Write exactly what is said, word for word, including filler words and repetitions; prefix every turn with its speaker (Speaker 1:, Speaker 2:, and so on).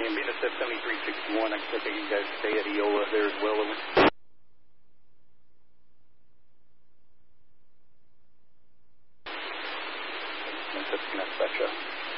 Speaker 1: And being a seventy-three sixty-one, I think you guys stay at Eola there as well. That's Gotcha.